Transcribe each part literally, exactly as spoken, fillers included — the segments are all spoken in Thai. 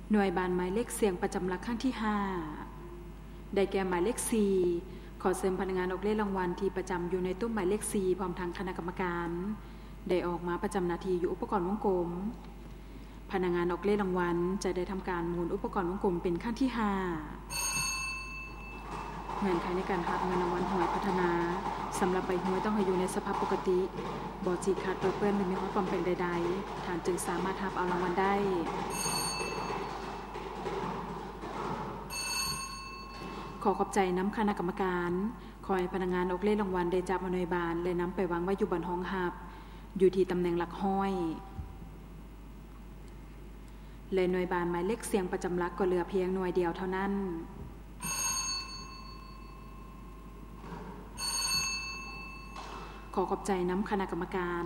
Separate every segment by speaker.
Speaker 1: หน่วยบานหมายเลขเสียงประจำหลักครั้งที่ห้าได้แก่หมายเลขสี่ขอเสริมพนักงานออกเลขรางวัลที่ประจำอยู่ในตู้หมายเลขสี่พร้อมทางคณะกรรมการได้ออกมาประจำหน้าที่อยู่อุปกรณ์วงกลมพนักงานออกเลขรางวัลจะได้ทำการหมุนอุปกรณ์วงกลมเป็นขั้นที่ห้าเงื่อนไขในการรับเงินรางวัลหวยพัฒนาสำหรับใบหวยต้องให้อยู่ในสภาพปกติบ่ฉีกขาดเปื้อนหรือมีห้อยปลอมแปลงใดๆท่านจึงสามารถรับเอารางวัลได้ขอขอบใจน้ำคณะกรรมการขอให้พนักงานออกเลขรางวัลได้จับเอาหน่วยบานและนำไปวางไว้อยู่บนห้องหับอยู่ที่ตำแหน่งหลักห้อยและหน่วยบานหมายเลขเสียงประจำหลักก็เหลือเพียงหน่วยเดียวเท่านั้นขอขอบใจน้ำคณะกรรมการ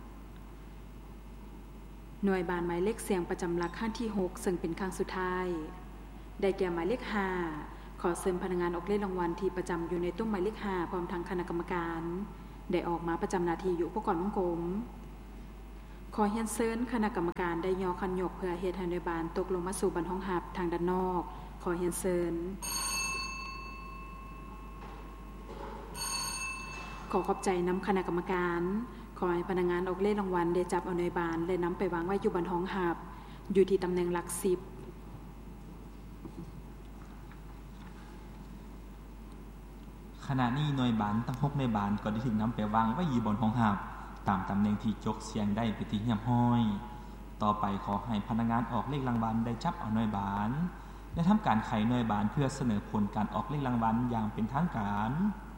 Speaker 1: หน่วยบานหมายเลขเสียงประจำหลักขั้นที่หกซึ่งเป็นครั้งสุดท้ายได้แก่หมายเลขห้าขอเสริมพนักงานออกเลขรางวัลที่ประจำอยู่ในตู้หมายเลขห้าพร้อมทางคณะกรรมการได้ออกมาประจำหน้าที่อยู่อุปกรณ์วงกลมขอเฮียนเซินคณะกรรมการได้ยอคันยกเพื่อเฮ็ดให้หน่วยบานตกลงมาสู่บันห้องหับทางด้านนอกขอเฮียนเซินขอขอบใจน้ำคณะกรรมการขอให้พนักงานออกเลขรางวัลได้จับเอาหน่วยบานและนำไปวางไว้อยู่บนห้องหับอยู่ที่ตำแหน่งหลักสิบ
Speaker 2: ขณะนี้หน่วยบานตั้งหกหน่วยบานก็ได้ถึงนำไปวางไว้อยู่บนห้องหับตามตำแหน่งที่จกเสียงได้ไปที่เหี่ยมห้อยต่อไปขอให้พนักงานออกเลขรางวัลได้จับเอาหน่วยบานและทำการไขหน่วยบานเพื่อเสนอผลการออกเลขรางวัลอย่างเป็นทางการ